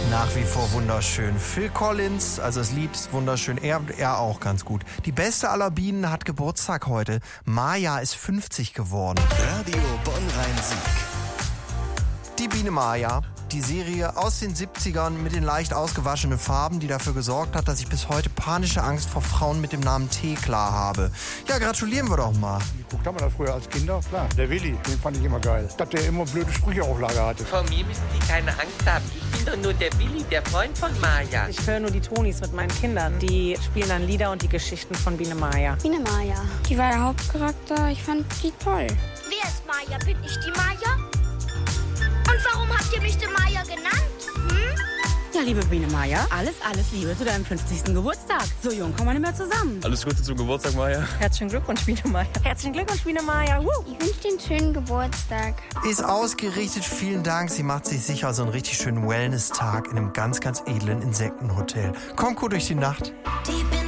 Nach wie vor wunderschön. Phil Collins, also es liebst, wunderschön. Er auch ganz gut. Die beste aller Bienen hat Geburtstag heute. Maja ist 50 geworden. Radio Bonn-Rhein-Sieg. Die Biene Maja. Die Serie aus den 70ern mit den leicht ausgewaschenen Farben, die dafür gesorgt hat, dass ich bis heute panische Angst vor Frauen mit dem Namen Thekla habe. Ja, gratulieren wir doch mal. Geguckt haben wir das früher als Kinder, klar. Der Willi, den fand ich immer geil. Dass der immer blöde Sprüche auf Lager hatte. Vor mir müssen Sie keine Angst haben. Ich bin doch nur der Willi, der Freund von Maja. Ich höre nur die Tonis mit meinen Kindern. Die spielen dann Lieder und die Geschichten von Biene Maja. Biene Maja. Die war der Hauptcharakter. Ich fand die toll. Wer ist Maja? Bin ich die Maja? Und warum habt ihr mich die Maja genannt? Ja, liebe Biene Maja, alles Liebe zu deinem 50. Geburtstag. So jung kommen wir nicht mehr zusammen. Alles Gute zum Geburtstag, Maja. Herzlichen Glückwunsch, Biene Maja. Herzlichen Glückwunsch, Biene Maja. Ich wünsche dir einen schönen Geburtstag. Ist ausgerichtet, vielen Dank. Sie macht sich sicher so einen richtig schönen Wellness-Tag in einem ganz, ganz edlen Insektenhotel. Kommt gut durch die Nacht. Die bin